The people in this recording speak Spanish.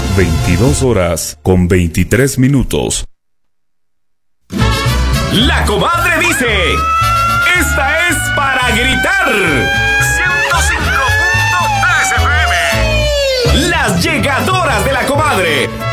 22:23. La comadre dice: esta es para gritar. 105.3 FM. Las llegadoras de la comadre.